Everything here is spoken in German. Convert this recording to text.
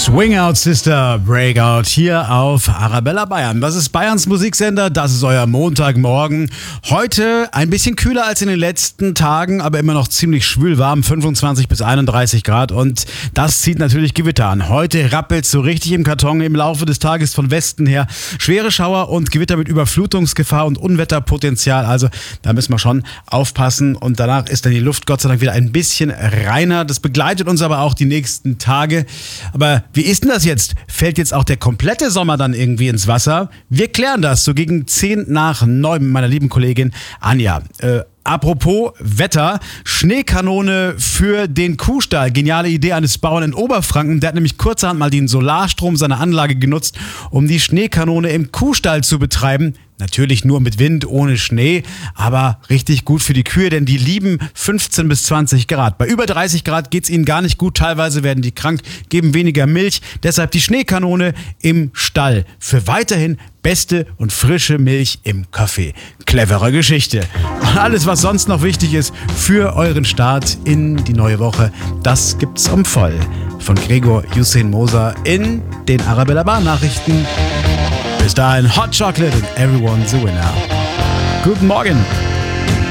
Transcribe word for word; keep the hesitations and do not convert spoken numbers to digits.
Swing Out Sister Breakout hier auf Arabella Bayern. Das ist Bayerns Musiksender, das ist euer Montagmorgen. Heute ein bisschen kühler als in den letzten Tagen, aber immer noch ziemlich schwül warm, fünfundzwanzig bis einunddreißig Grad, und das zieht natürlich Gewitter an. Heute rappelt so richtig im Karton im Laufe des Tages von Westen her. Schwere Schauer und Gewitter mit Überflutungsgefahr und Unwetterpotenzial, also da müssen wir schon aufpassen, und danach ist dann die Luft Gott sei Dank wieder ein bisschen reiner. Das begleitet uns aber auch die nächsten Tage. Aber wie ist denn das jetzt? Fällt jetzt auch der komplette Sommer dann irgendwie ins Wasser? Wir klären das so gegen zehn nach neun mit meiner lieben Kollegin Anja. Äh, Apropos Wetter, Schneekanone für den Kuhstall. Geniale Idee eines Bauern in Oberfranken. Der hat nämlich kurzerhand mal den Solarstrom seiner Anlage genutzt, um die Schneekanone im Kuhstall zu betreiben. Natürlich nur mit Wind, ohne Schnee, aber richtig gut für die Kühe, denn die lieben fünfzehn bis zwanzig Grad. Bei über dreißig Grad geht's ihnen gar nicht gut, teilweise werden die krank, geben weniger Milch. Deshalb die Schneekanone im Stall für weiterhin beste und frische Milch im Kaffee. Clevere Geschichte. Und alles, was sonst noch wichtig ist für euren Start in die neue Woche, das gibt's um voll von Gregor Hussein Moser in den Arabella Bar Nachrichten. Bis dahin, Hot Chocolate and everyone's a winner. Guten Morgen.